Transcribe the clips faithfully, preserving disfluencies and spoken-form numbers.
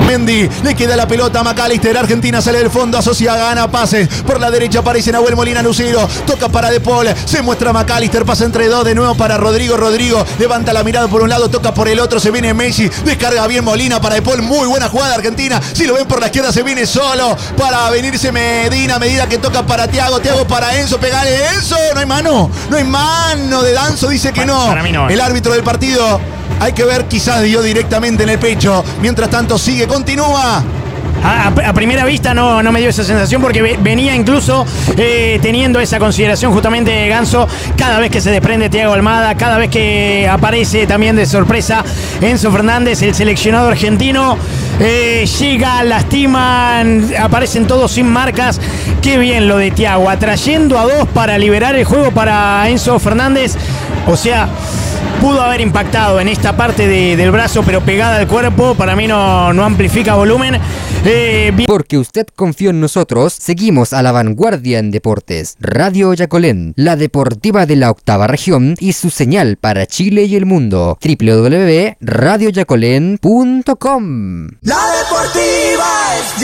Mendy, le queda la pelota a McAllister. Argentina sale del fondo, asocia, gana, pases. Por la derecha aparece Nahuel Molina Lucero. Toca para De Paul. Se muestra McAllister, pasa entre dos. De nuevo para Rodrigo. Rodrigo levanta la mirada por un lado, toca por el otro. Se viene Messi. Descarga bien Molina para De Paul. Muy buena jugada Argentina. Si lo ven por la izquierda, se viene solo para venirse Medina. Medida que toca para Thiago. Thiago para Enzo. Pegale Enzo. No hay mano. No hay mano de Danzo. Dice que no. Para mí no. El árbitro del partido. Hay que ver, quizás dio directamente en el pecho. Mientras tanto sigue, continúa. A, a primera vista no, no me dio esa sensación porque venía incluso eh, teniendo esa consideración justamente Ganso cada vez que se desprende Thiago Almada, cada vez que aparece también de sorpresa Enzo Fernández, el seleccionado argentino. Eh, llega, lastiman, aparecen todos sin marcas. Qué bien lo de Thiago, atrayendo a dos para liberar el juego para Enzo Fernández. O sea, pudo haber impactado en esta parte de, del brazo, pero pegada al cuerpo. Para mí no, no amplifica volumen. Eh, Porque usted confió en nosotros, seguimos a la vanguardia en deportes. Radio Yacolén, la deportiva de la octava región y su señal para Chile y el mundo. doble u doble u doble u punto radio yacolén punto com. La deportiva es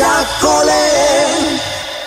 Yacolén.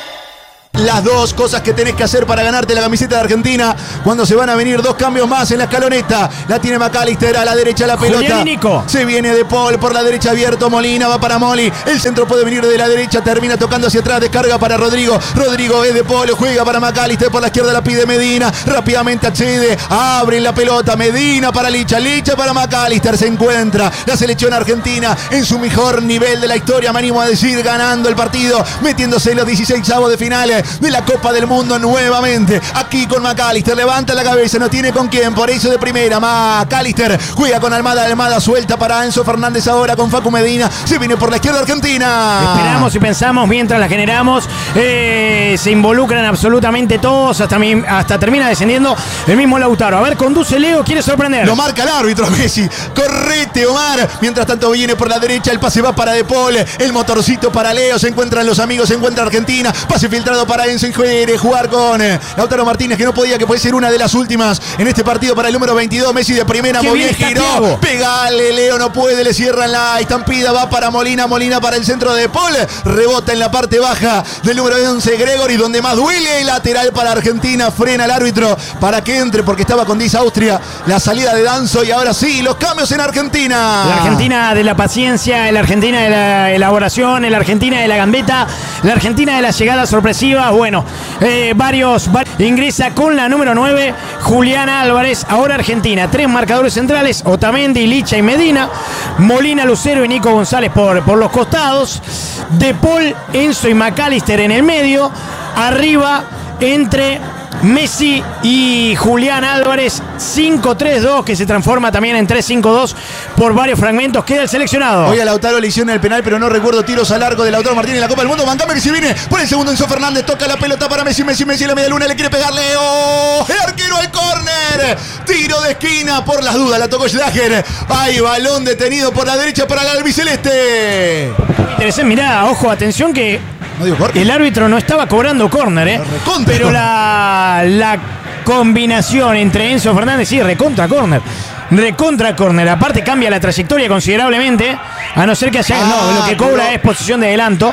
Las dos cosas que tenés que hacer para ganarte la camiseta de Argentina cuando se van a venir dos cambios más en la escaloneta. La tiene McAllister, a la derecha la pelota. Julián y Nico. Se viene De Paul por la derecha abierto. Molina va para Moli. El centro puede venir de la derecha. Termina tocando hacia atrás. Descarga para Rodrigo. Rodrigo es De Paul. Juega para McAllister. Por la izquierda la pide Medina. Rápidamente accede. Abre la pelota. Medina para Licha. Licha para McAllister. Se encuentra la selección argentina en su mejor nivel de la historia. Me animo a decir, ganando el partido. Metiéndose en los dieciseisavos de finales de la Copa del Mundo nuevamente. Aquí con McAllister, levanta la cabeza, no tiene con quién, por eso de primera. McAllister juega con Almada, Almada suelta para Enzo Fernández ahora con Facu Medina. Se viene por la izquierda Argentina. Esperamos y pensamos mientras la generamos. Eh, se involucran absolutamente todos, hasta, mi, hasta termina descendiendo el mismo Lautaro. A ver, conduce Leo, quiere sorprender. Lo marca el árbitro Messi. Correte, Omar. Mientras tanto viene por la derecha, el pase va para De Paul. El motorcito para Leo. Se encuentran los amigos, se encuentra Argentina. Pase filtrado para Enzo. Quiere jugar con Lautaro Martínez, que no podía, que puede ser una de las últimas en este partido para el número veintidós. Messi de primera, muy bien, giró. Pegale, Leo, no puede, le cierran la estampida. Va para Molina, Molina para el centro de Paul. Rebota en la parte baja del número once, Gregory, donde más duele. Lateral para Argentina. Frena el árbitro para que entre, porque estaba con diez Austria. La salida de Danzo y ahora sí, los cambios en Argentina. La Argentina de la paciencia, la Argentina de la elaboración, la Argentina de la gambeta, la Argentina de las llegadas sorpresivas. Bueno, eh, varios, varios. Ingresa con la número nueve, Julián Álvarez. Ahora Argentina. Tres marcadores centrales: Otamendi, Licha y Medina. Molina, Lucero y Nico González por, por los costados. De Paul, Enzo y McAllister en el medio. Arriba, entre Messi y Julián Álvarez, cinco tres dos, que se transforma también en tres cinco dos por varios fragmentos. Queda el seleccionado. Hoy a Lautaro le hicieron el penal, pero no recuerdo tiros a largo de Lautaro Martínez en la Copa del Mundo. Bancame que se viene por el segundo. Enzo Fernández toca la pelota para Messi, Messi, Messi, la media luna, le quiere pegarle. ¡Oh! El arquero al córner. Tiro de esquina por las dudas, la tocó Schlager. Hay balón detenido por la derecha para el albiceleste. Interesante, mirá, ojo, atención que no digo el árbitro no estaba cobrando córner, ¿eh? Pero la, la combinación entre Enzo Fernández y recontra córner. Recontra córner. Aparte cambia la trayectoria considerablemente. A no ser que haya. Ah, no, lo que cobra pero... es posición de adelanto.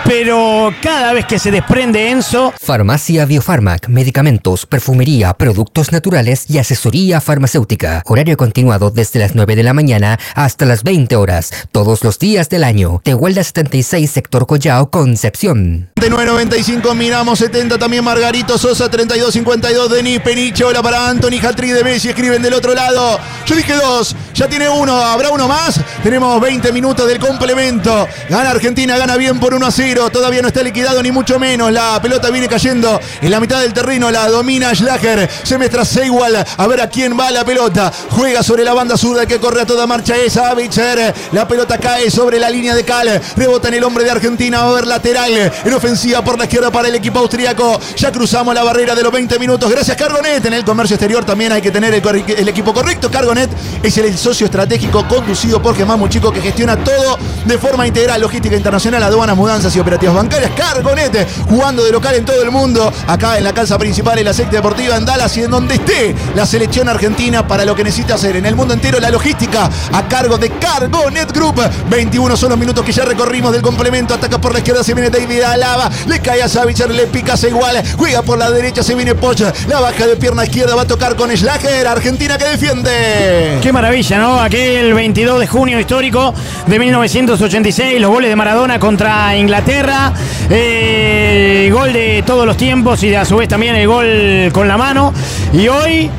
Pero cada vez que se desprende Enzo. Farmacia Biofarmac, medicamentos, perfumería, productos naturales y asesoría farmacéutica. Horario continuado desde las nueve de la mañana hasta las veinte horas, todos los días del año. Tehuelda setenta y seis, sector Collao, Concepción. treinta y nueve noventa y cinco, miramos setenta también Margarito Sosa, treinta y dos cincuenta y dos, Denis Peniche, hola para Anthony, hat-trick de Messi, escriben del otro lado. Yo dije dos, ya tiene uno, ¿habrá uno más? Tenemos veinte minutos del complemento. Gana Argentina, gana bien por uno a cero. Todavía no está liquidado ni mucho menos. La pelota viene cayendo en la mitad del terreno. La domina Schlager. Se mezcla igual. A ver a quién va la pelota. Juega sobre la banda zurda que corre a toda marcha. Es Avicер. La pelota cae sobre la línea de Cal. Rebota en el hombre de Argentina. Va a ver lateral. En ofensiva por la izquierda para el equipo austríaco. Ya cruzamos la barrera de los veinte minutos. Gracias, Cargonet. En el comercio exterior también hay que tener el, el equipo correcto. Cargonet es el socio estratégico conducido por Germán Muchico, que gestiona todo de forma integral: logística internacional, aduanas, mudanzas y operaciones. operativas bancarias. Cargonet, jugando de local en todo el mundo, acá en la casa principal, en la secta deportiva en Dallas y en donde esté la selección argentina para lo que necesita hacer en el mundo entero. La logística a cargo de Cargonet Group. veintiuno son los minutos que ya recorrimos del complemento. Ataca por la izquierda, se viene David Alaba, le cae a Savic, le pica, se igual, juega por la derecha, se viene Poch, la baja de pierna izquierda, va a tocar con Schlager. Argentina que defiende. Qué maravilla, ¿no? Aquel veintidós de junio histórico de mil novecientos ochenta y seis, los goles de Maradona contra Inglaterra, eh, el gol de todos los tiempos y a su vez también el gol con la mano. Y hoy,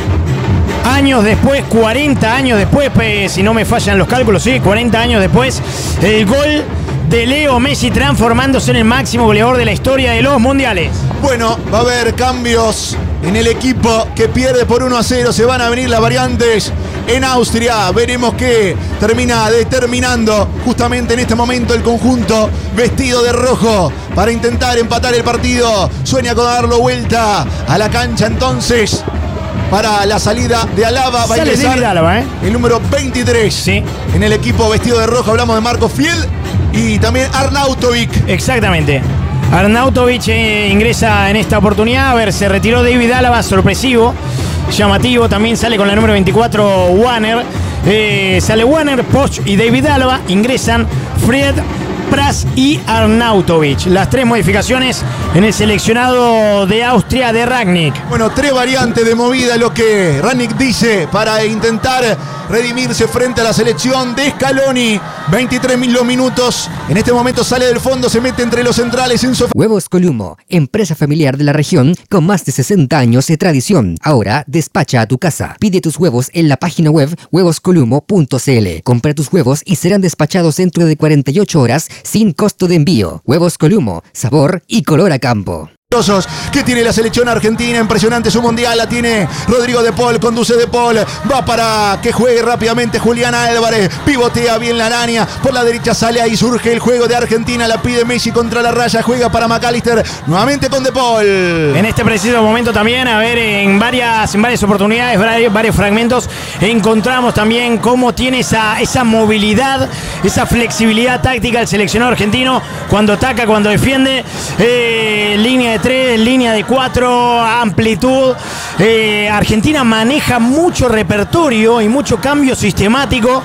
años después, cuarenta años después, pues, si no me fallan los cálculos, sí, cuarenta años después, el gol de Leo Messi transformándose en el máximo goleador de la historia de los mundiales. Bueno, va a haber cambios en el equipo que pierde por uno a cero. Se van a venir las variantes en Austria. Veremos qué termina determinando justamente en este momento el conjunto vestido de rojo para intentar empatar el partido. Sueña con darlo vuelta a la cancha entonces. Para la salida de Alaba va a ingresar Alaba, ¿eh? el número veintitrés. Sí. En el equipo vestido de rojo hablamos de Marco Field y también Arnautovic. Exactamente. Arnautovic eh, ingresa en esta oportunidad. A ver, se retiró David Alaba, sorpresivo, llamativo. También sale con la número veinticuatro Warner. Eh, sale Warner, Poch y David Alaba. Ingresan Fred, Pras y Arnautovic. Las tres modificaciones en el seleccionado de Austria de Rangnick. Bueno, tres variantes de movida, lo que Rangnick dice para intentar redimirse frente a la selección de Scaloni. veintitrés mil minutos. En este momento sale del fondo, se mete entre los centrales. Enzo... Huevos Columo, empresa familiar de la región con más de sesenta años de tradición. Ahora despacha a tu casa. Pide tus huevos en la página web huevos columo punto c l. Compra tus huevos y serán despachados dentro de cuarenta y ocho horas sin costo de envío. Huevos Columo, sabor y color a campo. Que tiene la selección argentina, impresionante su mundial, la tiene Rodrigo de Paul, conduce de Paul, va para que juegue rápidamente Julián Álvarez, pivotea bien la araña, por la derecha sale, ahí surge el juego de Argentina, la pide Messi contra la raya, juega para McAllister, nuevamente con de Paul. En este preciso momento también, a ver, en varias, en varias oportunidades, varios, varios fragmentos, encontramos también cómo tiene esa, esa movilidad, esa flexibilidad táctica el seleccionado argentino, cuando ataca, cuando defiende, eh, línea de tres, línea de cuatro, amplitud. Eh, Argentina maneja mucho repertorio y mucho cambio sistemático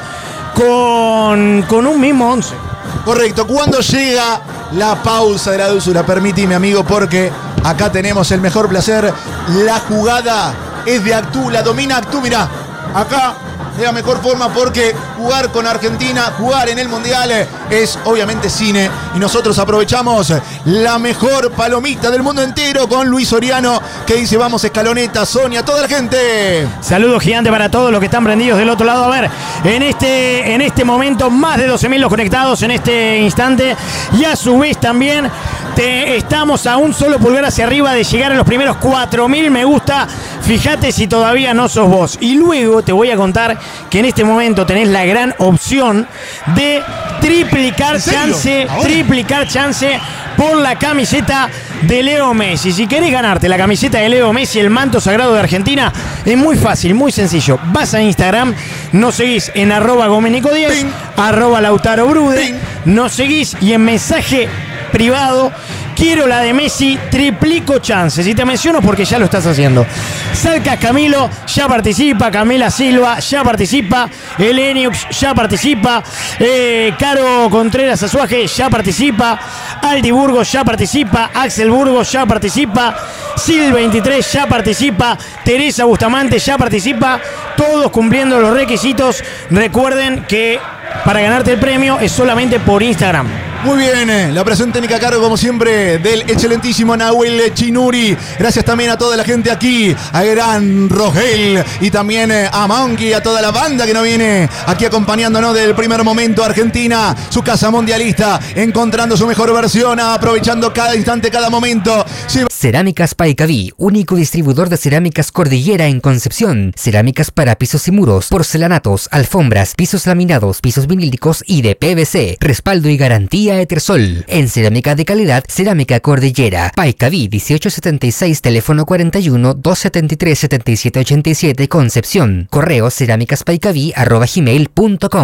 con, con un mismo once. Correcto, cuando llega la pausa de la dulzura, permíteme amigo, porque acá tenemos el mejor placer. La jugada es de Actú, la domina Actú, mirá, acá de la mejor forma, porque jugar con Argentina, jugar en el Mundial es obviamente cine, y nosotros aprovechamos la mejor palomita del mundo entero con Luis Soriano, que dice vamos Escaloneta, Sonia, toda la gente. Saludos gigante para todos los que están prendidos del otro lado. A ver, en este, en este momento más de doce mil los conectados en este instante, y a su vez también te, estamos a un solo pulgar hacia arriba de llegar a los primeros cuatro mil me gusta. Fíjate si todavía no sos vos. Y luego te voy a contar que en este momento tenés la gran opción de triplicar chance, ¿Ahora? triplicar chance por la camiseta de Leo Messi. Si querés ganarte la camiseta de Leo Messi, el manto sagrado de Argentina, es muy fácil, muy sencillo. Vas a Instagram, nos seguís en arroba gomenico diez, arroba lautaro brude, nos seguís y en mensaje privado, quiero la de Messi, triplico chances. Y te menciono porque ya lo estás haciendo. Salcas Camilo ya participa, Camila Silva ya participa, Eleniux ya participa, eh, Caro Contreras Azuaje ya participa, Aldi Burgos ya participa, Axel Burgos ya participa, Sil veintitrés ya participa, Teresa Bustamante ya participa, todos cumpliendo los requisitos. Recuerden que para ganarte el premio es solamente por Instagram. Muy bien, la operación técnica a cargo, como siempre, del excelentísimo Nahuel Chinuri. Gracias también a toda la gente aquí, a Gran Rogel y también a Monkey, a toda la banda que nos viene aquí acompañándonos del primer momento. Argentina, su casa mundialista, encontrando su mejor versión, aprovechando cada instante, cada momento. Sí. Cerámicas Paicaví, único distribuidor de cerámicas Cordillera en Concepción. Cerámicas para pisos y muros, porcelanatos, alfombras, pisos laminados, pisos vinílicos y de P V C. Respaldo y garantía Etersol. En cerámica de calidad, Cerámica Cordillera. Paicaví dieciocho setenta y seis, teléfono cuarenta y uno, doscientos setenta y tres, setenta y siete ochenta y siete, Concepción. Correo cerámicaspaicaví arroba gmail punto com.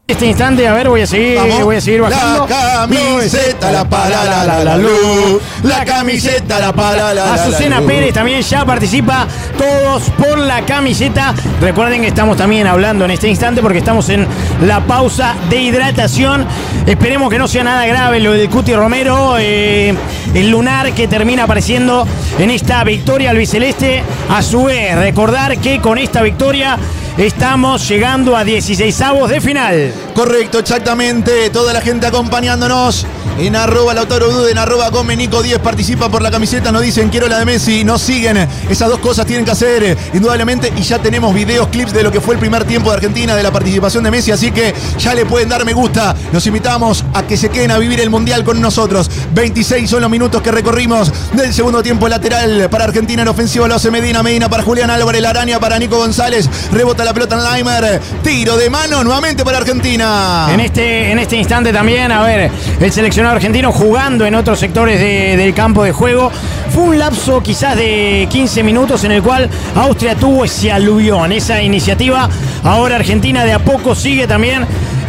Este instante, a ver, voy a seguir, Vamos. voy a seguir bajando. La camiseta, la pala, la, la, la, luz. La camiseta, la pala, la, la, Azucena la, luz. Pérez también ya participa. Todos por la camiseta. Recuerden que estamos también hablando en este instante porque estamos en la pausa de hidratación. Esperemos que no sea nada grave lo del Cuti Romero. Eh, el lunar que termina apareciendo en esta victoria albiceleste. A su vez, recordar que con esta victoria estamos llegando a dieciseisavos de final. Correcto, exactamente. Toda la gente acompañándonos en arroba Lautaro Dude, en arroba Gomenico diez. Participa por la camiseta, nos dicen quiero la de Messi, nos siguen. Esas dos cosas tienen que hacer, indudablemente. Y ya tenemos videos, clips de lo que fue el primer tiempo de Argentina, de la participación de Messi. Así que ya le pueden dar me gusta. Los invitamos a que se queden a vivir el Mundial con nosotros. veintiséis son los minutos que recorrimos del segundo tiempo lateral para Argentina. En ofensiva lo hace Medina, Medina para Julián Álvarez, la araña para Nico González. Rebota la pelota en Laimer. Tiro de mano nuevamente para Argentina. En este, en este instante también, a ver, el seleccionado argentino jugando en otros sectores de, del campo de juego. Fue un lapso quizás de quince minutos en el cual Austria tuvo ese aluvión, esa iniciativa. Ahora Argentina de a poco sigue también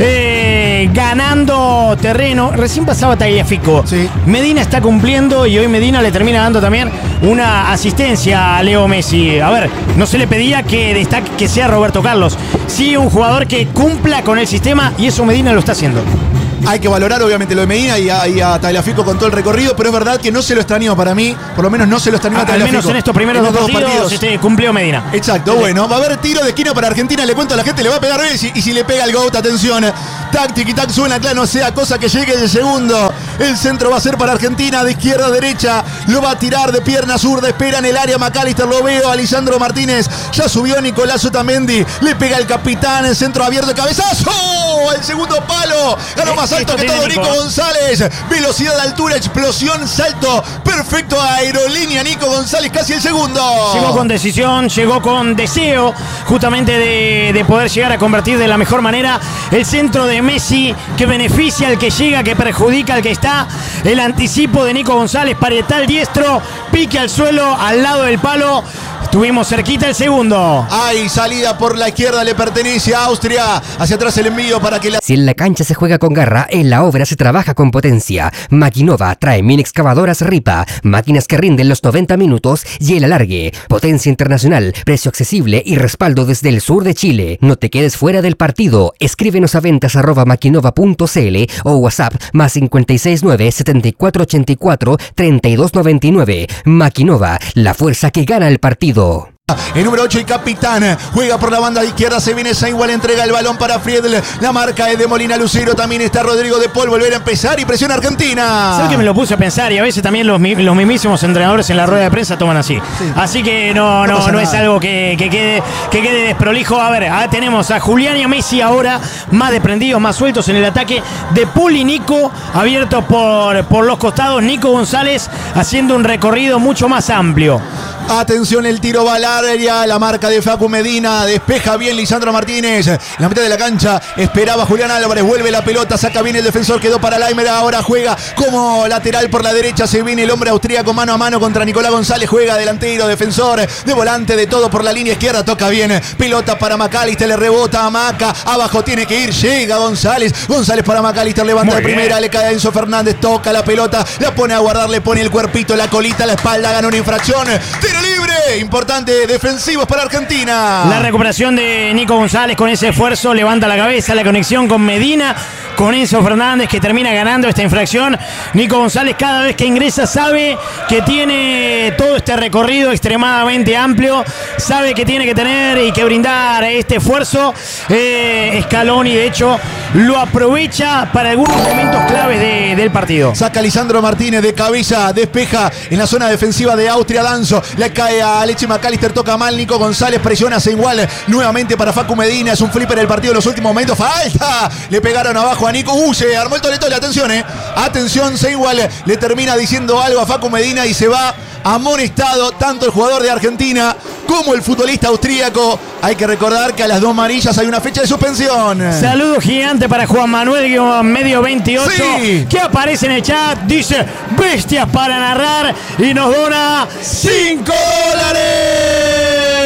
eh, ganando terreno. Recién pasaba Tagliafico. Sí. Medina está cumpliendo y hoy Medina le termina dando también una asistencia a Leo Messi. A ver, no se le pedía que destaque que sea Roberto Carlos. Sí, un jugador que cumpla con el sistema y eso Medina lo está haciendo. Hay que valorar obviamente lo de Medina y a, y a Tagliafico con todo el recorrido, pero es verdad que no se lo extrañó para mí, por lo menos no se lo extrañó a, Al Tagliafico. menos en estos primeros En dos partidos, este, cumplió Medina. Exacto, bueno, va a haber tiro de esquina para Argentina, le cuento a la gente, le va a pegar Messi y si le pega el GOAT, atención, tac, tiki tac, suena claro, no sea cosa que llegue el segundo. El centro va a ser para Argentina, de izquierda a derecha, lo va a tirar de pierna zurda, espera en el área McAllister, lo veo, Alisandro Martínez, ya subió Nicolás Otamendi, le pega el capitán, el centro abierto, cabezazo, el segundo palo, ganó más alto que todo Nico González, velocidad, altura, explosión, salto, perfecto, aerolínea, Nico González, casi el segundo. Llegó con decisión, llegó con deseo justamente de, de poder llegar a convertir de la mejor manera el centro de Messi, que beneficia al que llega, que perjudica al que está. El anticipo de Nico González, parietal diestro, pique al suelo, al lado del palo. Estuvimos cerquita el segundo. Hay salida por la izquierda, le pertenece a Austria. Hacia atrás el envío para que la... Si en la cancha se juega con garra, en la obra se trabaja con potencia. Maquinova trae mini excavadoras Ripa, máquinas que rinden los noventa minutos y el alargue. Potencia internacional, precio accesible y respaldo desde el sur de Chile. No te quedes fuera del partido. Escríbenos a ventas arroba maquinova punto cl o WhatsApp más cincuenta y seis nueve, setenta y cuatro ochenta y cuatro, treinta y dos noventa y nueve. Maquinova, la fuerza que gana el partido. El número ocho, el capitán, juega por la banda izquierda, se viene Sainwell, entrega el balón para Friedel, la marca es de Molina Lucero, también está Rodrigo de Paul, volver a empezar y presiona Argentina. ¿Sabes que me lo puse a pensar? Y a veces también los, los mismísimos entrenadores en la rueda de prensa toman así. Sí. Así que no, no, no, no es algo que, que, quede, que quede desprolijo. A ver, ah, tenemos a Julián y a Messi ahora más desprendidos, más sueltos en el ataque. De Paul y Nico abiertos por, por los costados. Nico González haciendo un recorrido mucho más amplio. Atención, el tiro va al área, la marca de Facu Medina, despeja bien Lisandro Martínez, en la mitad de la cancha, esperaba Julián Álvarez, vuelve la pelota, saca bien el defensor, quedó para Laimer, ahora juega como lateral por la derecha, se viene el hombre austríaco mano a mano contra Nicolás González, juega delantero, defensor, de volante, de todo por la línea izquierda, toca bien, pelota para McAllister, le rebota a Maca, abajo tiene que ir, llega González, González para McAllister, levanta de primera, le cae a Enzo Fernández, toca la pelota, la pone a guardar, le pone el cuerpito, la colita, la espalda, gana una infracción, libre, importante, defensivos para Argentina. La recuperación de Nico González con ese esfuerzo, levanta la cabeza, la conexión con Medina, con Enzo Fernández que termina ganando esta infracción. Nico González cada vez que ingresa sabe que tiene todo este recorrido extremadamente amplio, sabe que tiene que tener y que brindar este esfuerzo. Eh, Scaloni de hecho lo aprovecha para algunos momentos claves de, del partido. Saca Lisandro Martínez de cabeza, despeja en la zona defensiva de Austria, Danzo, le cae a Alexis McAllister, toca mal Nico González, presiona igual nuevamente para Facu Medina, es un flipper el partido en los últimos momentos, falta, le pegaron abajo a Nico, uh, se armó el toletole, atención, eh, atención, Seinwall le termina diciendo algo a Facu Medina y se va amonestado tanto el jugador de Argentina como el futbolista austríaco. Hay que recordar que a las dos amarillas hay una fecha de suspensión. Saludo gigante para Juan Manuel Medio veintiocho, sí, que aparece en el chat, dice bestias para narrar y nos dona cinco dólares.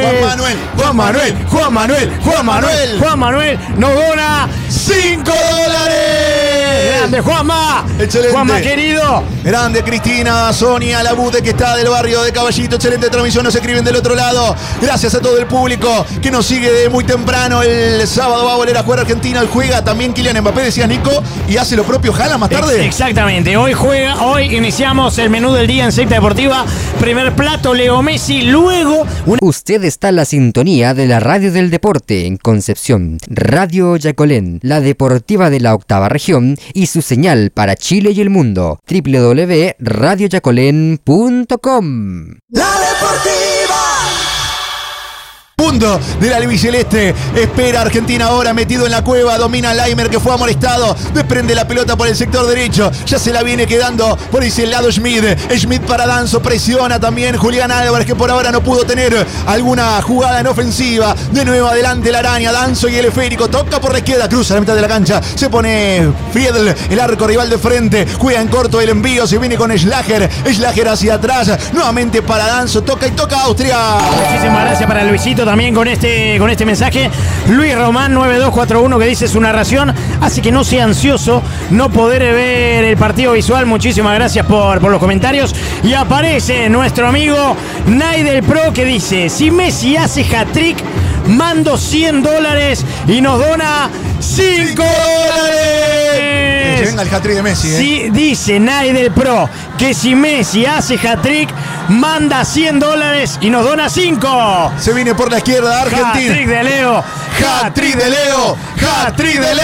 Juan Manuel, Juan Manuel, Juan Manuel, Juan Manuel. Juan Manuel nos dona ¡cinco dólares! Grande Juanma. Excelente. Juanma querido. Grande Cristina, Sonia, la Bude que está del barrio de Caballito. Excelente transmisión, nos escriben del otro lado. Gracias a todo el público que nos sigue de muy temprano. El sábado va a volver a jugar Argentina. Hoy juega también Kylian Mbappé, decía Nico, y hace lo propio Haaland más tarde. Exactamente. Hoy juega, hoy iniciamos el menú del día en Secta Deportiva. Primer plato, Leo Messi. Luego una... Usted está en la sintonía de la Radio del Deporte en Concepción. Radio Yacolén, la deportiva de la octava región y su señal para Chile y el mundo. doble u doble u doble u punto radio yacolén punto com. La Deportiva. Punto del albiceleste. Espera Argentina ahora metido en la cueva. Domina Laimer que fue amolestado. Desprende la pelota por el sector derecho. Ya se la viene quedando por ese lado Schmidt. Schmidt para Danzo. Presiona también Julián Álvarez que por ahora no pudo tener alguna jugada en ofensiva. De nuevo adelante la araña. Danzo y el esférico. Toca por la izquierda. Cruza la mitad de la cancha. Se pone Friedl. El arco rival de frente. Juega en corto el envío. Se viene con Schlager. Schlager hacia atrás. Nuevamente para Danzo. Toca y toca Austria. Muchísimas gracias para Luisito también con este, con este mensaje. Luis Román nueve dos cuatro uno que dice su narración hace que no sea ansioso no poder ver el partido visual. Muchísimas gracias por, por los comentarios. Y aparece nuestro amigo Naidel Pro que dice: si Messi hace hat-trick, mando cien dólares y nos dona cinco dólares. Que venga el hat-trick de Messi, ¿eh? Sí, dice Naidel Pro que si Messi hace hat-trick, manda cien dólares y nos dona cinco. Se viene por la izquierda Argentina. Hat-trick de Leo. Hat-trick de Leo. Hat-trick de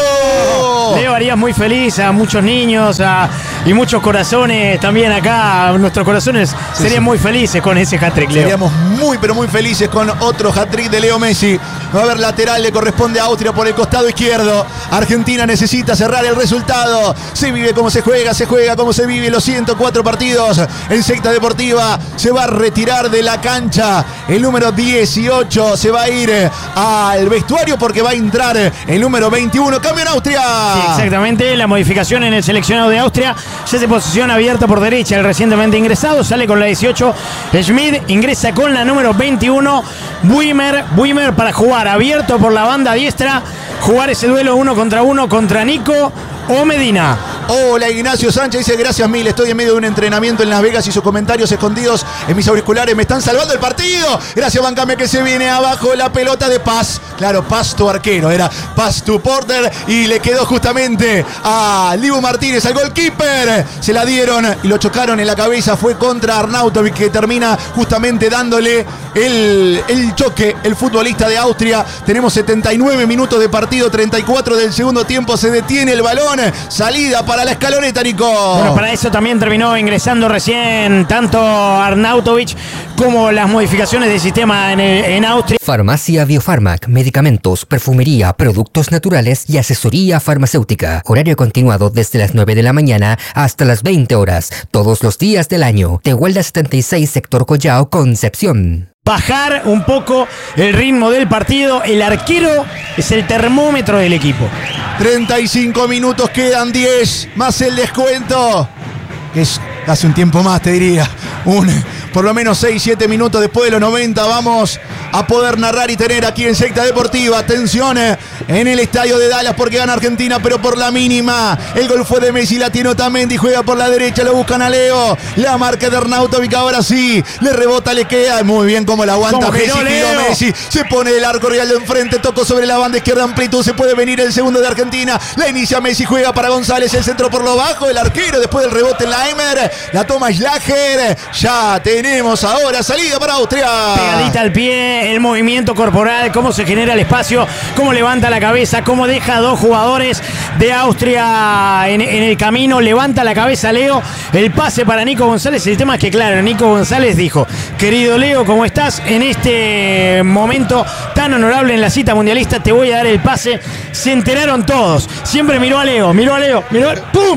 Leo. Leo haría muy feliz a muchos niños a, y muchos corazones también acá. Nuestros corazones sí, serían sí. muy felices con ese hat-trick, Leo. Seríamos muy, pero muy felices con otro hat-trick de Leo Messi. Va a haber lateral, le corresponde a Austria por el costado izquierdo. Argentina necesita cerrar el resultado. Se vive como se juega, se juega como se vive los ciento cuatro partidos. En Secta Deportiva se va a retirar de la cancha el número dieciocho. Se va a ir al vestuario porque va a entrar el número veintiuno. Cambio en Austria. Sí, exactamente. La modificación en el seleccionado de Austria. Ya se posiciona abierta por derecha el recientemente ingresado. Sale con la dieciocho. Schmidt ingresa con la número veintiuno. Buimer. Buimer para jugar abierto por la banda diestra. Jugar ese duelo uno contra uno contra Nico o Medina. Hola, Ignacio Sánchez dice: gracias mil, estoy en medio de un entrenamiento en Las Vegas y sus comentarios escondidos en mis auriculares me están salvando el partido. Gracias, bancame, que se viene abajo la pelota de Paz. Claro, Paz tu arquero, era Paz tu porter y le quedó justamente a Libu Martínez, al goalkeeper. Se la dieron y lo chocaron en la cabeza. Fue contra Arnautovic que termina justamente dándole el, el choque, el futbolista de Austria. Tenemos setenta y nueve minutos de partido, treinta y cuatro del segundo tiempo. Se detiene el balón. Salida para la escaloneta, Nico. Bueno, para eso también terminó ingresando recién tanto Arnautovic como las modificaciones del sistema en, en Austria. Farmacia Biofarmac, medicamentos, perfumería, productos naturales y asesoría farmacéutica. Horario continuado desde las nueve de la mañana hasta las veinte horas, todos los días del año. Tehuelda setenta y seis, sector Collao, Concepción. Bajar un poco el ritmo del partido. El arquero es el termómetro del equipo. treinta y cinco minutos, quedan diez más el descuento. Es casi un tiempo más, te diría. Un, por lo menos seis siete minutos después de los noventa vamos a poder narrar y tener aquí en Secta Deportiva. Atención en el estadio de Dallas porque gana Argentina, pero por la mínima. El gol fue de Messi, la tiene Otamendi, juega por la derecha, lo buscan a Leo. La marca de Arnautovic, ahora sí. Le rebota, le queda. Muy bien como la aguanta Messi, giró Messi. Se pone el arco rival de enfrente, tocó sobre la banda izquierda, amplitud. Se puede venir el segundo de Argentina. La inicia Messi, juega para González, el centro por lo bajo. El arquero después del rebote en la Laimer. La toma Schlager. Ya tenemos ahora salida para Austria. Pegadita al pie, el movimiento corporal, cómo se genera el espacio, cómo levanta la cabeza, cómo deja a dos jugadores de Austria en, en el camino. Levanta la cabeza Leo, el pase para Nico González. El tema es que, claro, Nico González dijo: querido Leo, ¿cómo estás? En este momento tan honorable en la cita mundialista, te voy a dar el pase. Se enteraron todos. Siempre miró a Leo, miró a Leo, miró a... ¡Pum!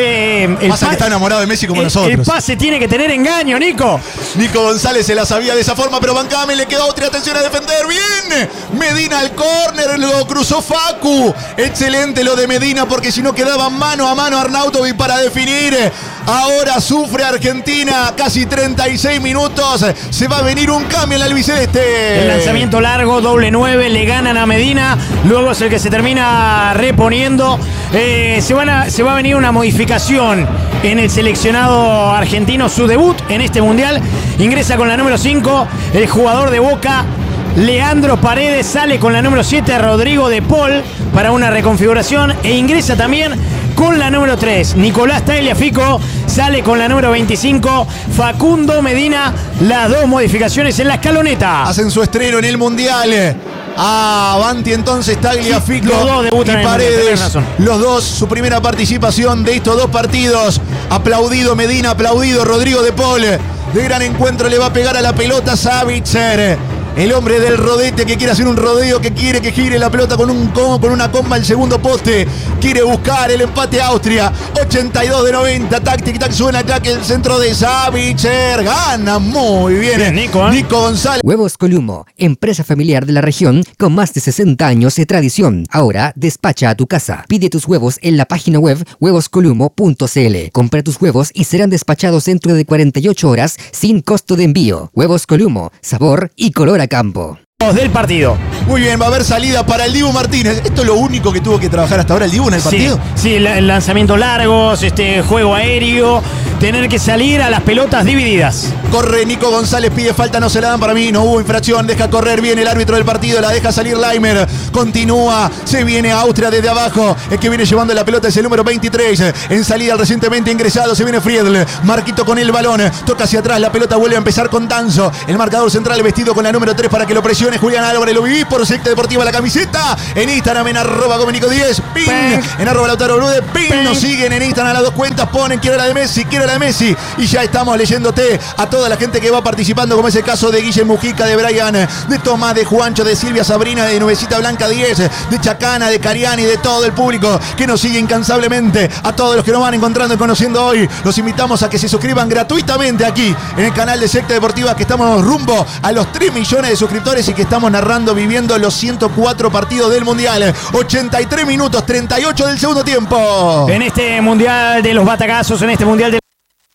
Eh, el Pasa que está enamorado de Messi como el, nosotros. El pase tiene que tener engaño, Nico. Nico González se la sabía de esa forma, pero bancame, le quedó Austria. Atención a defender. Bien. Medina al córner, lo cruzó Facu. Excelente lo de Medina, porque si no quedaba mano a mano Arnautovic para definir. Ahora sufre Argentina, casi treinta y seis minutos. Se va a venir un cambio en la albiceleste. El lanzamiento largo, doble nueve, le ganan a Medina. Luego es el que se termina reponiendo. Eh, se, van a, se va a venir una modificación en el seleccionado argentino. Su debut en este mundial. Ingresa con la número cinco, el jugador de Boca, Leandro Paredes. Sale con la número siete, Rodrigo de Paul, para una reconfiguración. E ingresa también con la número tres, Nicolás Tagliafico. Sale con la número veinticinco, Facundo Medina. Las dos modificaciones en la escaloneta. Hacen su estreno en el mundial. Ah, Avanti entonces Tagliafico los dos debutan y en Paredes. el mundial, tenés razón. Los dos, su primera participación de estos dos partidos. Aplaudido Medina, aplaudido Rodrigo de Paul. De gran encuentro le va a pegar a la pelota Savitzer. El hombre del rodete que quiere hacer un rodeo, que quiere que gire la pelota con, un, con una comba al segundo poste. Quiere buscar el empate Austria. ochenta y dos de noventa. Tac, tic, tac, suena acá que el centro de Savitzer. Gana muy bien. Bien, Nico, ¿eh? Nico González. Huevos Columo, empresa familiar de la región con más de sesenta años de tradición. Ahora despacha a tu casa. Pide tus huevos en la página web huevos columo punto c l. Compra tus huevos y serán despachados dentro de cuarenta y ocho horas sin costo de envío. Huevos Columo, sabor y color a campo. Del partido. Muy bien, va a haber salida para el Dibu Martínez. ¿Esto es lo único que tuvo que trabajar hasta ahora el Dibu en el partido? Sí, sí, el lanzamiento largos, este juego aéreo, tener que salir a las pelotas divididas. Corre Nico González, pide falta, no se la dan para mí, no hubo infracción, deja correr bien el árbitro del partido, la deja salir Laimer, continúa, se viene Austria desde abajo, el que viene llevando la pelota es el número veintitrés, en salida el recientemente ingresado, se viene Friedl, Marquito con el balón, toca hacia atrás, la pelota vuelve a empezar con Danzo, el marcador central vestido con la número tres para que lo presione Julián Álvarez, lo viví por Secta Deportiva la camiseta, en Instagram en arroba Domenico diez, pin, ping. En arroba Lautaro Brude, pin, ping. Nos siguen en Instagram a las dos cuentas, ponen quiero la de Messi, quiero la de Messi, y ya estamos leyéndote a toda la gente que va participando, como es el caso de Guille Mujica, de Brian, de Tomás, de Juancho, de Silvia Sabrina, de Nubecita Blanca diez, de Chacana, de Cariani, de todo el público que nos sigue incansablemente, a todos los que nos van encontrando y conociendo hoy, los invitamos a que se suscriban gratuitamente aquí en el canal de Secta Deportiva, que estamos rumbo a los tres millones de suscriptores y que estamos narrando, viviendo los ciento cuatro partidos del Mundial, ochenta y tres minutos, treinta y ocho del segundo tiempo. En este Mundial de los batacazos, en este Mundial de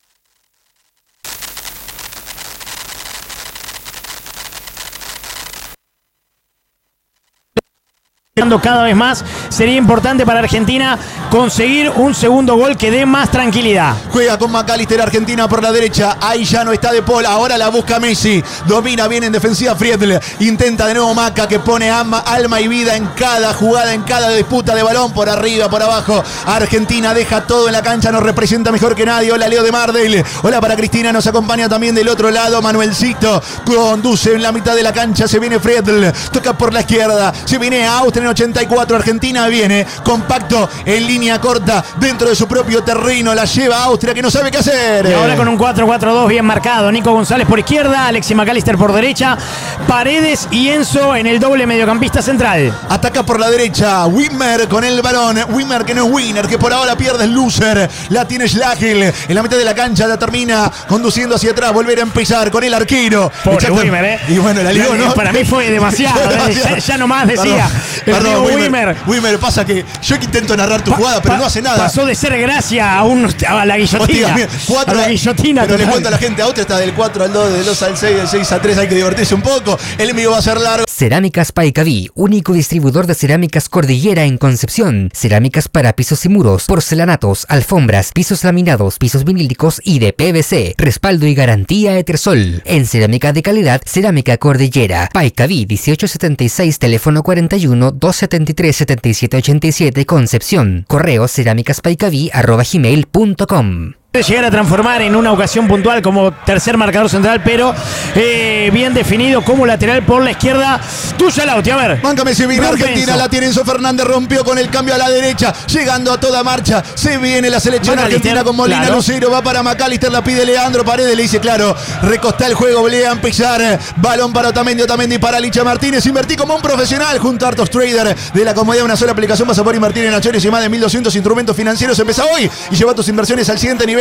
cada vez más, sería importante para Argentina conseguir un segundo gol que dé más tranquilidad. Juega con McAllister Argentina por la derecha, ahí ya no está De Paul, ahora la busca Messi, domina bien en defensiva Friedl, intenta de nuevo Maca que pone alma, alma y vida en cada jugada, en cada disputa de balón, por arriba, por abajo. Argentina deja todo en la cancha, nos representa mejor que nadie. Hola Leo de Mardel, hola para Cristina, nos acompaña también del otro lado Manuelcito, conduce en la mitad de la cancha, se viene Friedl, toca por la izquierda, se viene Austria en ochenta y cuatro, Argentina viene compacto en línea corta dentro de su propio terreno, la lleva Austria que no sabe qué hacer. Y ahora con un cuatro cuatro dos bien marcado, Nico González por izquierda, Alexis McAllister por derecha, Paredes y Enzo en el doble mediocampista central. Ataca por la derecha Wimmer con el balón, Wimmer que no es winner, que por ahora pierde el loser, la tiene Schlagel en la mitad de la cancha, la termina conduciendo hacia atrás, volver a empezar con el arquero. Pobre Wimmer, eh. Y bueno, la lió, ¿no? Para mí fue demasiado, eh. ya, ya nomás decía. Perdón, perdón Wimmer, Wimmer. Wimmer, pasa que yo que intento narrar tu pa, jugada, pero pa, no hace nada. Pasó de ser gracia a, un, a la guillotina. Hostia, cuatro, a la guillotina. Pero total. le cuento a la gente, Austria está del cuatro al dos, del dos al seis, del seis al tres, hay que divertirse un poco. El envío va a ser largo. Cerámicas Paicaví, único distribuidor de cerámicas Cordillera en Concepción. Cerámicas para pisos y muros, porcelanatos, alfombras, pisos laminados, pisos vinílicos y de P V C. Respaldo y garantía Etersol. En cerámica de calidad, Cerámica Cordillera. Paicaví dieciocho setenta y seis, teléfono cuarenta y uno, doscientos setenta y tres, setenta y siete ochenta y siete, Concepción. Correo cerámicaspaicaví arroba gmail punto com. Puede llegar a transformar en una ocasión puntual como tercer marcador central, pero eh, bien definido como lateral por la izquierda. Tuya, Lauti, a ver. Máncame, se viene Argentina, la tiene Enzo Fernández, rompió con el cambio a la derecha, llegando a toda marcha. Se viene la selección argentina con Molina, claro. Lucero, va para McAllister, la pide Leandro Paredes, le dice, claro, recostá el juego, volea a empezar. Balón para Otamendi, Otamendi para Licha Martínez. Invertí como un profesional junto a Artos Trader. De la comodidad de una sola aplicación vas a poder invertir en acciones y más de mil doscientos instrumentos financieros. Empezá hoy y lleva tus inversiones al siguiente nivel.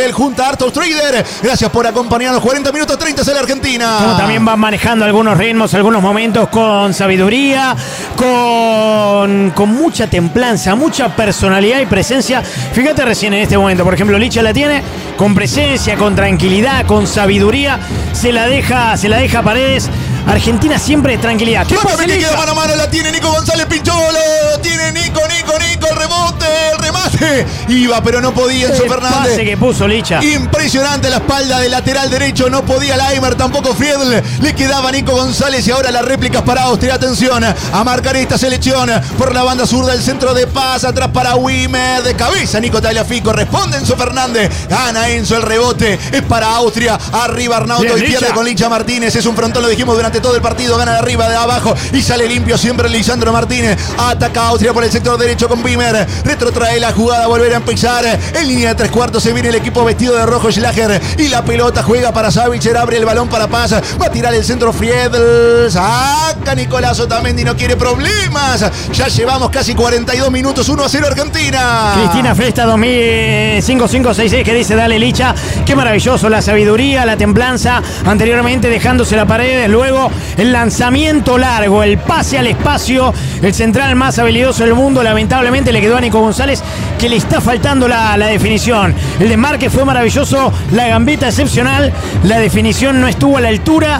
nivel junto a Arthur Trader. Gracias por acompañarnos. cuarenta minutos treinta sale Argentina. Como también van manejando algunos ritmos, algunos momentos con sabiduría, con, con mucha templanza, mucha personalidad y presencia. Fíjate recién en este momento, por ejemplo, Licha la tiene con presencia, con tranquilidad, con sabiduría. Se la deja, se la deja a Paredes. Argentina siempre tranquilidad. ¿Qué pasa, que Licha? queda mano a mano, la tiene Nico González, Pincholo, tiene Nico, Nico, Nico, el rebote, el remate. Iba, pero no podía Enzo El Fernández. pase que puso Licha. Impresionante la espalda del lateral derecho, no podía Laimer, tampoco Friedl. Le quedaba Nico González y ahora las réplicas para Austria. Atención a marcar esta selección por la banda zurda, el centro de paz, atrás para Wimmer, de cabeza Nico Tagliafico, responde Enzo Fernández, gana Enzo, el rebote es para Austria, arriba Arnauto y pierde con Licha Martínez, es un frontón, lo dijimos durante todo el partido, gana de arriba, de abajo y sale limpio siempre Lisandro Martínez. Ataca a Austria por el sector derecho con Wimmer, retrotrae la jugada, volver a empezar en línea de tres cuartos, se viene el equipo vestido de rojo, Schlager, y la pelota juega para Savitzer, abre el balón para Paz, va a tirar el centro Friedl, saca Nicolás Otamendi, no quiere problemas, ya llevamos casi cuarenta y dos minutos, uno a cero Argentina. Cristina Fresta dos mil cinco cinco seis seis que dice dale Licha, qué maravilloso la sabiduría, la templanza, anteriormente dejándose la pared, luego el lanzamiento largo, el pase al espacio, el central más habilidoso del mundo, lamentablemente le quedó a Nico González que le está faltando la, la definición. El desmarque fue maravilloso, la gambeta excepcional, la definición no estuvo a la altura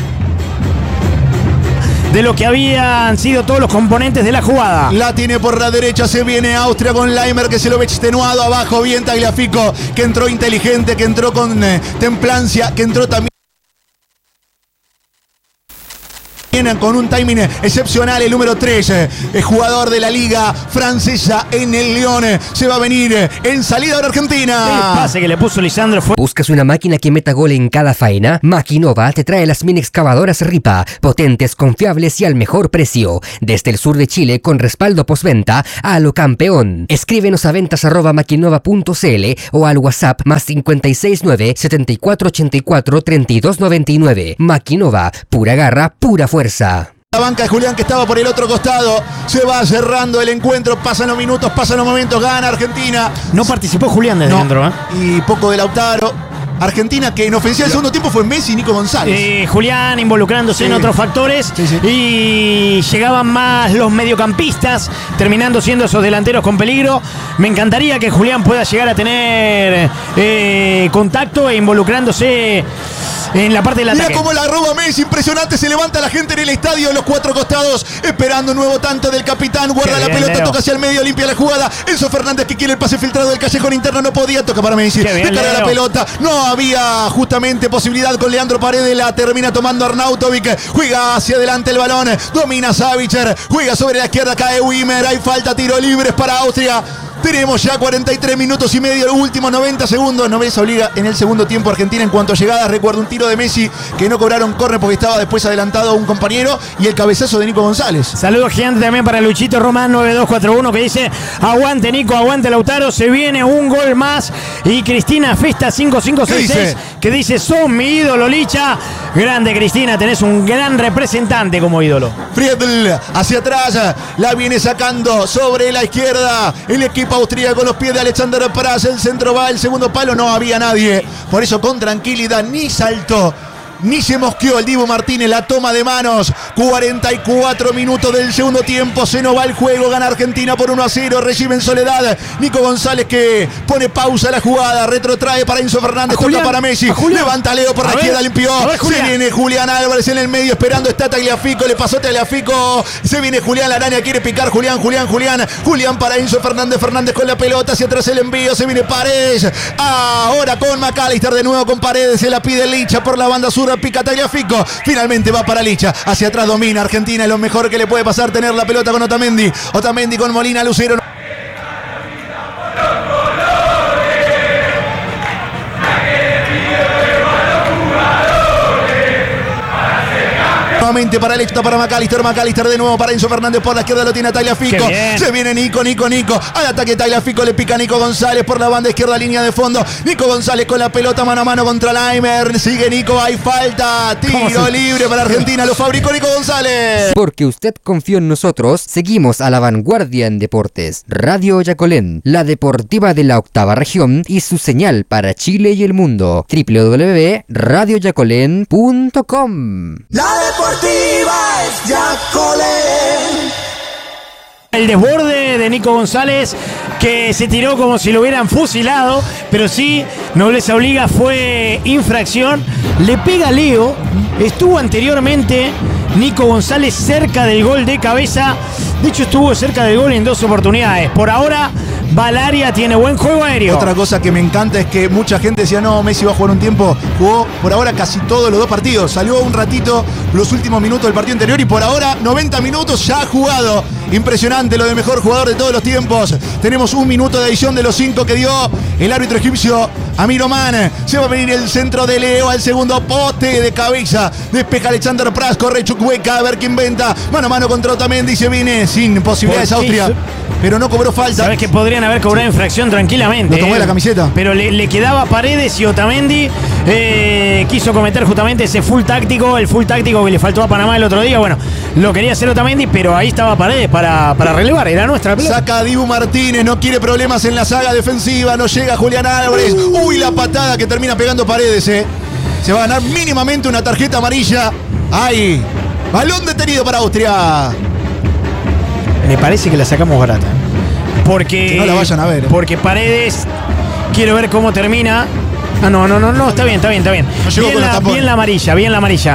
de lo que habían sido todos los componentes de la jugada. La tiene por la derecha, se viene Austria con Laimer que se lo ve extenuado, abajo bien Tagliafico que entró inteligente, que entró con eh, templancia, que entró también con un timing excepcional, el número tres, el jugador de la liga francesa en el Lyon, se va a venir en salida de Argentina. El pase que le puso Lisandro fue... ¿Buscas una máquina que meta gol en cada faena? Maquinova te trae las mini excavadoras Ripa, potentes, confiables y al mejor precio. Desde el sur de Chile con respaldo postventa a lo campeón. Escríbenos a ventas arroba maquinova punto cl o al WhatsApp más cinco seis nueve, siete cuatro ocho cuatro, tres dos nueve nueve. Maquinova, pura garra, pura fuerza. La banca de Julián que estaba por el otro costado, se va cerrando el encuentro, pasan los minutos, pasan los momentos, gana Argentina. No participó Julián desde no, dentro, ¿eh? Y poco de Lautaro. Argentina que en ofensiva del segundo tiempo fue Messi y Nico González. Eh, Julián involucrándose Sí. en otros factores Sí, sí. y llegaban más los mediocampistas, terminando siendo esos delanteros con peligro. Me encantaría que Julián pueda llegar a tener eh, contacto e involucrándose en la parte del Mira ataque. cómo la roba Messi, impresionante, se levanta la gente en el estadio de los cuatro costados, esperando un nuevo tanto del capitán, guarda Qué la bien, pelota, Leo. toca hacia el medio, limpia la jugada, Enzo Fernández que quiere el pase filtrado del callejón interno, no podía, toca para Messi, Qué bien, descarga la Leo. pelota, no había justamente posibilidad con Leandro Paredes, la termina tomando Arnautovic, juega hacia adelante el balón, domina Savitzer, juega sobre la izquierda, cae Wimmer, hay falta, tiro libres para Austria. Tenemos ya cuarenta y tres minutos y medio, los últimos noventa segundos. No ves obliga en el segundo tiempo Argentina en cuanto a llegadas. Recuerdo un tiro de Messi que no cobraron córner porque estaba después adelantado a un compañero y el cabezazo de Nico González. Saludos gigante también para Luchito Román nueve dos cuatro uno que dice aguante Nico, aguante Lautaro, se viene un gol más. Y Cristina Festa cinco cinco seis seis ¿Qué dice? que dice son mi ídolo Licha. Grande Cristina, tenés un gran representante como ídolo. Friedl hacia atrás, la viene sacando sobre la izquierda el equipo austríaco con los pies de Alexander Praz, el centro va, el segundo palo, no había nadie, por eso con tranquilidad, ni saltó, ni se mosqueó el Dibu Martínez, la toma de manos, cuarenta y cuatro minutos del segundo tiempo, se nos va el juego, gana Argentina por uno a cero, recibe en soledad Nico González que pone pausa a la jugada, retrotrae para Enzo Fernández, A Julián, toca para Messi, a Julián. levanta Leo por A la ver, izquierda, limpió, a ver, se Julián. viene Julián Álvarez en el medio esperando, está Tagliafico, le pasó Tagliafico, se viene Julián, la araña quiere picar, Julián, Julián, Julián, Julián para Enzo Fernández, Fernández con la pelota, hacia atrás el envío, se viene Paredes, ahora con McAllister de nuevo con Paredes, se la pide Licha por la banda sur, pica Tagliafico, finalmente va para Licha, hacia atrás domina Argentina, es lo mejor que le puede pasar tener la pelota con Otamendi, Otamendi con Molina, Lucero. nuevamente para Lecta, para McAllister. McAllister de nuevo para Enzo Fernández. Por la izquierda lo tiene a Tagliafico. Se viene Nico, Nico, Nico. Al ataque Tagliafico, le pica Nico González por la banda izquierda, línea de fondo. Nico González con la pelota mano a mano contra Laimer. Sigue Nico, hay falta. Tiro libre para Argentina. Lo fabricó Nico González. Porque usted confió en nosotros, seguimos a la vanguardia en deportes. Radio Yacolén, la deportiva de la octava región y su señal para Chile y el mundo. doble u doble u doble u punto radio yacolén punto com. La deportiva es Yacolén. El desborde de Nico González, que se tiró como si lo hubieran fusilado, pero sí, Nobleza Obliga, fue infracción. Le pega a Leo. Estuvo anteriormente Nico González cerca del gol de cabeza. De hecho, estuvo cerca del gol en dos oportunidades. Por ahora, Valaria tiene buen juego aéreo. Otra cosa que me encanta es que mucha gente decía, no, Messi va a jugar un tiempo. Jugó por ahora casi todos los dos partidos. Salió un ratito los últimos minutos del partido anterior y por ahora noventa minutos ya ha jugado. Impresionante lo de mejor jugador de todos los tiempos. Tenemos un minuto de adición de los cinco que dio el árbitro egipcio Amir Oman. Se va a venir el centro de Leo al segundo poste de cabeza. Despeja Alexander Pras, corre Chukwueka a ver qué inventa. Mano a mano contra Otamendi, se viene sin posibilidades Austria. Pero no cobró falta. Sabes que podrían haber cobrado infracción tranquilamente. Lo tomó de la camiseta. Pero le, le quedaba Paredes y Otamendi eh, quiso cometer justamente ese full táctico, el full táctico que le faltó a Panamá el otro día. Bueno, lo quería hacer Otamendi, pero ahí estaba Paredes para, para relevar. Era nuestra pelota. Saca a Dibu Martínez, no quiere problemas en la saga defensiva. No llega Julián Álvarez. Uy, la patada que termina pegando Paredes, eh. Se va a ganar mínimamente una tarjeta amarilla. Ahí. Balón detenido para Austria. Me parece que la sacamos barata. Porque, que no la vayan a ver. Porque Paredes, quiero ver cómo termina. Ah, no, no, no, no, está bien, está bien, está bien. No bien, la, bien la amarilla, bien la amarilla.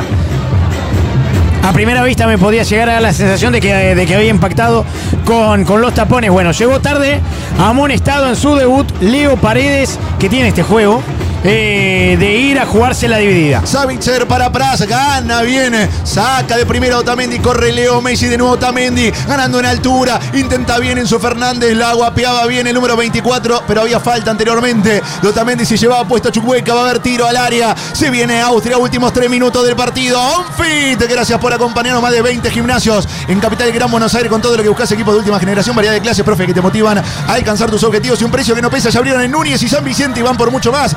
A primera vista me podía llegar a dar la sensación de que, de que había impactado con, con los tapones. Bueno, llegó tarde, amonestado en su debut, Leo Paredes, que tiene este juego. Eh, de ir a jugarse la dividida. Savitzer para Pras, gana bien, saca de primera Otamendi, corre Leo Messi, de nuevo Otamendi, ganando en altura, intenta bien Enzo Fernández, la guapeaba bien el número veinticuatro, pero había falta anteriormente. Otamendi se llevaba puesto a Chukwueka, va a haber tiro al área, se viene Austria, últimos tres minutos del partido. OnFit, gracias por acompañarnos, más de veinte gimnasios en Capital y Gran Buenos Aires con todo lo que buscas, equipos de última generación, variedad de clases, profe, que te motivan a alcanzar tus objetivos y un precio que no pesa. Ya abrieron en Núñez y San Vicente y van por mucho más.